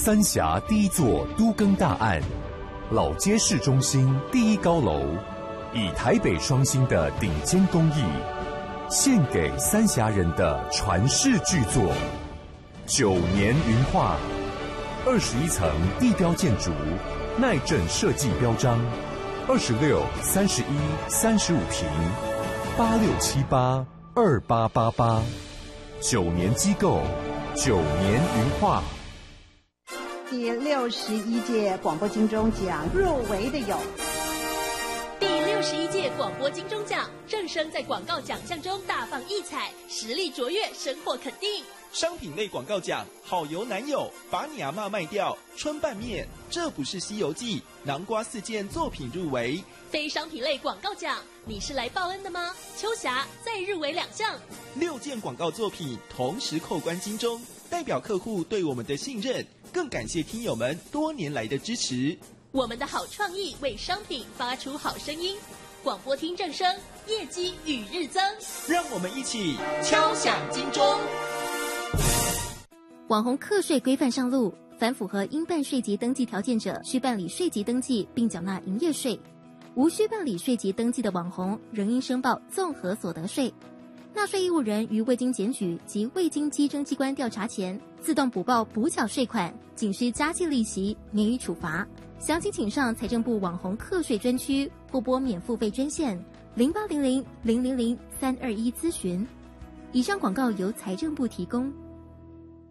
三峡第一座都更大案，老街市中心第一高楼，以台北双星的顶尖工艺，献给三峡人的传世巨作9年云画，21层地标建筑，耐震设计标章，26、31、35坪，86782888，9年机构，9年云画。 第61届广播金钟奖入围的有。 第61届广播金钟奖，正声在广告奖项中大放异彩，实力卓越，深获肯定。 商品类广告奖，好油男友，把你阿嬷卖掉，春拌面，这不是西游记，南瓜4件作品入围。 非商品类广告奖，你是来报恩的吗？秋霞再入围2项 ，6件广告作品同时扣关金钟，代表客户对我们的信任，更感谢听友们多年来的支持。 我们的好创意为商品发出好声音，广播听正声，业绩与日增。 让我们一起敲响金钟。 网红课税规范上路，凡符合应办税籍登记条件者，需办理税籍登记并缴纳营业税；无需办理税籍登记的网红，仍应申报综合所得税。纳税义务人于未经检举及未经稽征机关调查前，自动补报补缴税款，仅需加计利息，免予处罚。详情请上财政部网红课税专区或拨免付费专线0800000321咨询。以上广告由财政部提供。